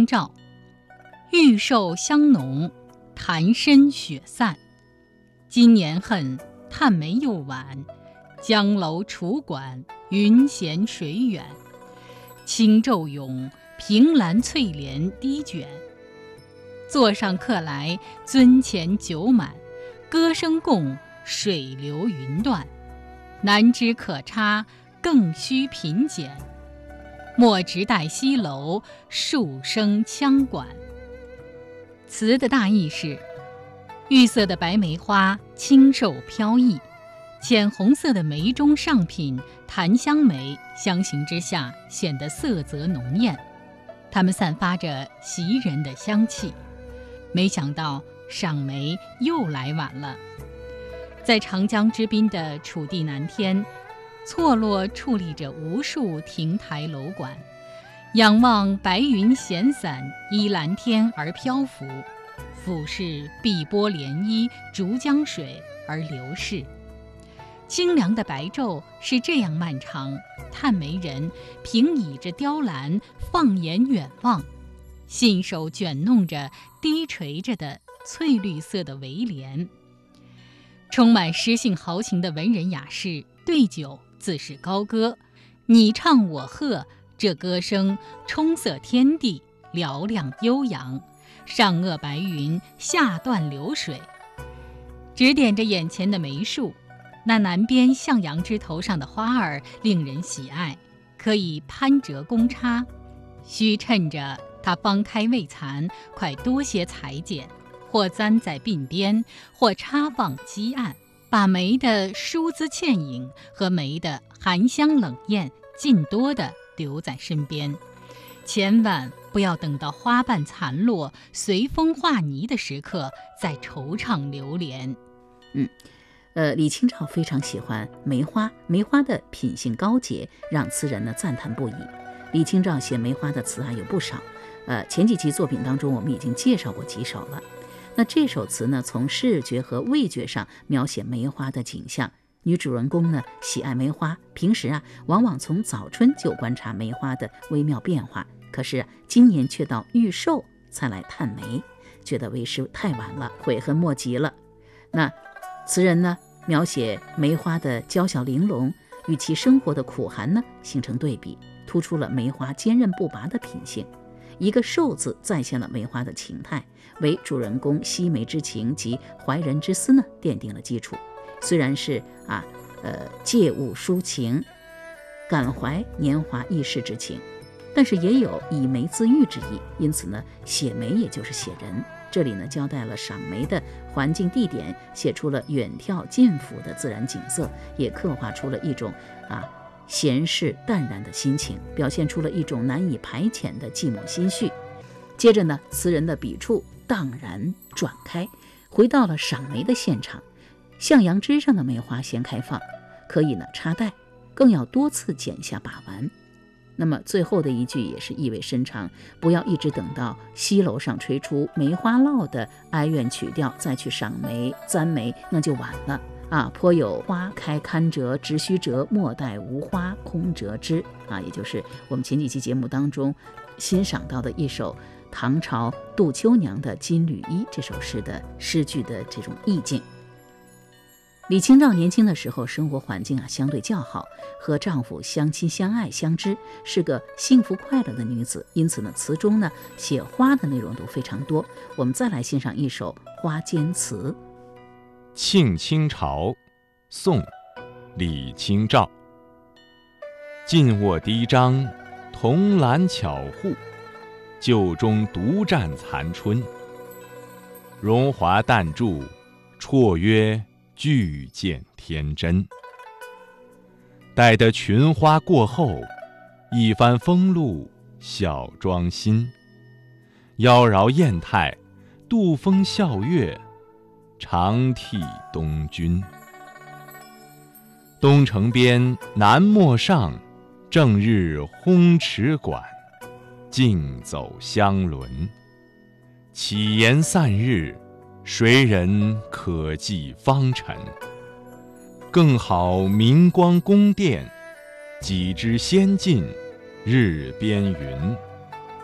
照。玉瘦香浓，檀深雪散。今年恨，探梅又晚。江楼楚馆，云闲水远。轻骤涌，凭栏翠帘低卷。座上客来，樽前酒满。歌声共，水流云断。难知可差，更须品检。莫直待西楼，数声羌管。词的大意是：玉色的白梅花清瘦飘逸，浅红色的梅中上品檀香梅相形之下显得色泽浓艳，它们散发着袭人的香气。没想到赏梅又来晚了。在长江之滨的楚地南天，错落矗立着无数亭台楼馆，仰望白云闲散，依蓝天而漂浮，俯视碧波涟漪，逐江水而流逝。清凉的白昼是这样漫长，探梅人平倚着雕栏，放眼远望，信手卷弄着低垂着的翠绿色的围帘。充满诗性豪情的文人雅士对酒自是高歌，你唱我和，这歌声冲塞天地，嘹亮悠扬，上遏白云，下断流水。指点着眼前的梅树，那南边向阳枝头上的花儿令人喜爱，可以攀折弓插，须趁着它方开未残，快多些裁剪，或簪在鬓边，或插放基案，把梅的疏姿倩影和梅的含香冷艳尽多地留在身边。千万不要等到花瓣残落，随风化泥的时刻再惆怅流连。 李清照非常喜欢梅花，梅花的品性高洁，让词人呢赞叹不已。李清照写梅花的词有不少，前几期作品当中我们已经介绍过几首了。那这首词呢，从视觉和味觉上描写梅花的景象。女主人公呢喜爱梅花，平时往往从早春就观察梅花的微妙变化，可是今年却到玉瘦才来探梅，觉得为时太晚了，悔恨莫及了。那词人呢描写梅花的娇小玲珑，与其生活的苦寒呢形成对比，突出了梅花坚韧不拔的品性。一个瘦字再现了梅花的情态，为主人公惜梅之情及怀人之思呢奠定了基础。虽然是借物抒情，感怀年华易逝之情，但是也有以梅自喻之意，因此呢写梅也就是写人。这里呢交代了赏梅的环境地点，写出了远眺近俯的自然景色，也刻画出了一种闲适淡然的心情，表现出了一种难以排遣的寂寞心绪。接着呢，词人的笔触荡然转开，回到了赏梅的现场。向阳枝上的梅花先开放，可以呢插带，更要多次剪下把玩。那么最后的一句也是意味深长，不要一直等到西楼上吹出梅花烙的哀怨曲调再去赏梅簪梅，那就晚了颇有花开堪折直须折，莫待无花空折枝也就是我们前几期节目当中欣赏到的一首唐朝杜秋娘的《金缕衣》这首诗的诗句的这种意境。李清照年轻的时候生活环境相对较好，和丈夫相亲相爱相知，是个幸福快乐的女子，因此呢词中呢写花的内容都非常多。我们再来欣赏一首花间词。 庆清朝，宋，李清照。近卧低张，铜兰巧户，旧中独占残春。荣华淡驻，绰约俱见天真。待得群花过后，一番风露小妆新。妖娆艳态，度风笑月，长替东君。东城边南陌上，正日烘池馆，竞走香轮。岂言散日，谁人可计方辰？更好明光宫殿，几枝仙境日边云。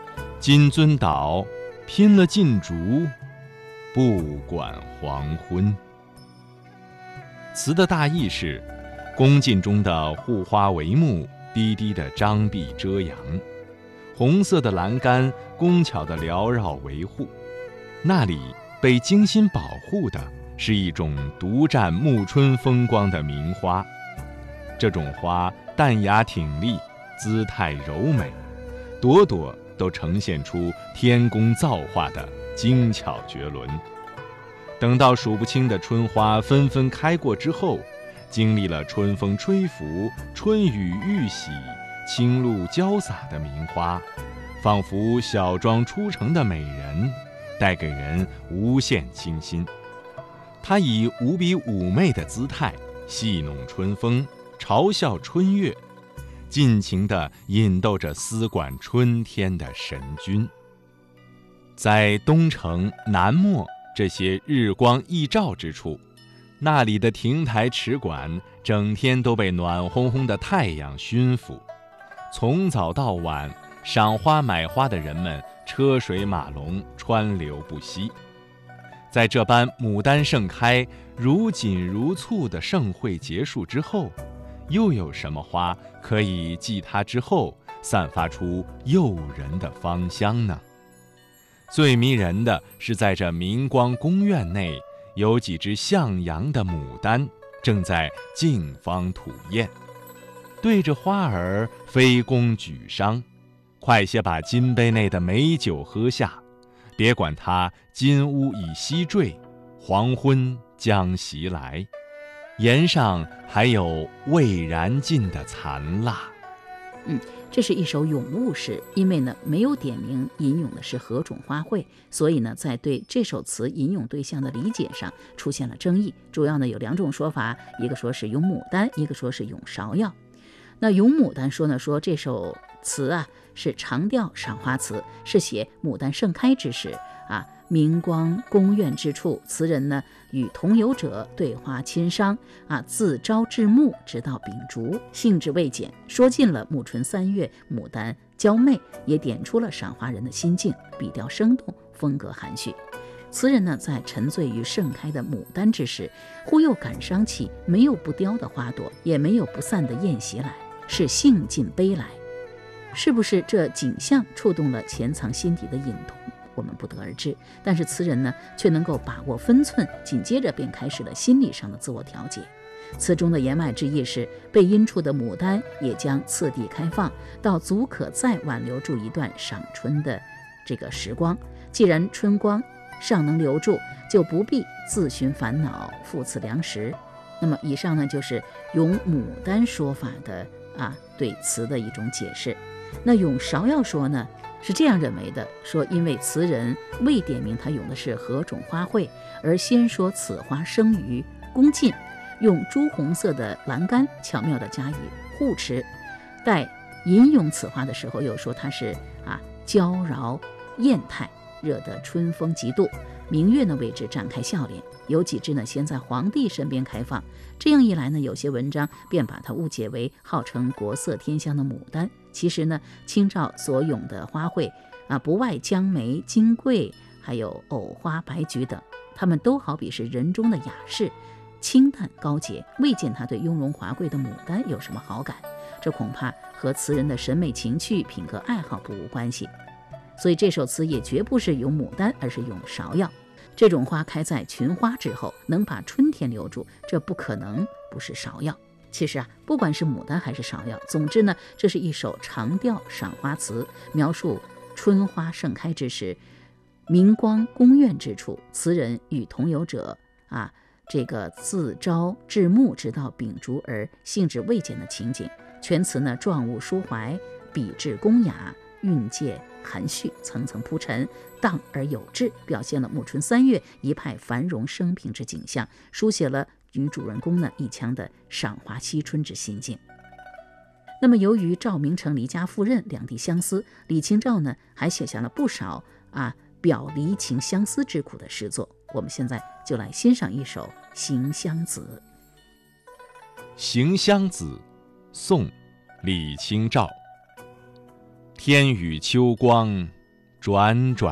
金樽岛，拼了劲竹，不管黄昏。词的大意是，宫禁中的护花帷幕低低的张臂遮阳，红色的栏杆工巧地缭绕维护，那里被精心保护的是一种独占暮春风光的名花。这种花淡雅挺立，姿态柔美，朵朵都呈现出天工造化的精巧绝伦。等到数不清的春花纷纷开过之后，经历了春风吹拂、春雨欲洗、清露浇洒的名花，仿佛小妆出城的美人，带给人无限清新。它以无比妩媚的姿态戏弄春风，嘲笑春月，尽情地引逗着思管春天的神君。在东城、南陌这些日光溢照之处，那里的亭台池馆整天都被暖烘烘的太阳熏腐，从早到晚，赏花买花的人们车水马龙，川流不息。在这般牡丹盛开、如锦如簇的盛会结束之后，又有什么花可以继它之后散发出诱人的芳香呢？最迷人的是，在这明光宫苑内，有几只向阳的牡丹正在竞芳吐艳，对着花儿飞弓举觞，快些把金杯内的美酒喝下，别管它金乌已西坠，黄昏将袭来，檐上还有未燃尽的残蜡。 这是一首咏物诗，因为呢没有点明吟咏的是何种花卉，所以呢在对这首词吟咏对象的理解上出现了争议。主要呢有两种说法，一个说是咏牡丹，一个说是咏芍药。那咏牡丹说这首词啊是长调赏花词，是写牡丹盛开之时啊，明光宫苑之处，词人呢与同游者对花亲商啊，自朝至暮，直到秉烛，兴致未减，说尽了暮春3月牡丹娇媚，也点出了赏花人的心境，笔调生动，风格含蓄。词人呢在沉醉于盛开的牡丹之时，忽又感伤起没有不凋的花朵，也没有不散的宴席来，是兴尽悲来。是不是这景象触动了潜藏心底的隐童，我们不得而知，但是词人呢却能够把握分寸，紧接着便开始了心理上的自我调节。词中的言外之意是，被阴处的牡丹也将次第开放，到足可再挽留住一段赏春的这个时光。既然春光尚能留住，就不必自寻烦恼，赴此良时。那么以上呢就是咏牡丹说法的对词的一种解释。那咏芍药说呢是这样认为的，说因为词人未点明他咏的是何种花卉，而先说此花生于宫禁，用朱红色的栏杆巧妙地加以护持，待吟咏此花的时候又说它是娇娆艳态，惹得春风极度，明月呢为之绽开笑脸。有几枝呢先在皇帝身边开放，这样一来呢，有些文章便把它误解为号称国色天香的牡丹。其实呢，清照所咏的花卉不外江梅、金桂，还有藕花、白菊等，它们都好比是人中的雅士，清淡高洁，未见他对雍容华贵的牡丹有什么好感。这恐怕和词人的审美情趣、品格爱好不无关系。所以这首词也绝不是咏牡丹，而是咏芍药。这种花开在群花之后，能把春天留住，这不可能不是芍药。其实不管是牡丹还是芍药，总之呢，这是一首长调赏花词，描述春花盛开之时，明光宫苑之处，词人与同游者这个自朝至暮，直到秉烛而兴致未减的情景。全词呢状物抒怀，笔致工雅，韵界含蓄，层层铺陈，荡而有致，表现了暮春3月一派繁荣生平之景象，书写了女主人公呢一腔的赏花惜春之心境。那么由于赵明诚离家赴任，两地相思，李清照呢还写下了不少表离情相思之苦的诗作。我们现在就来欣赏一首《行香子》。 行香子，宋·李清照。天宇秋光， 转转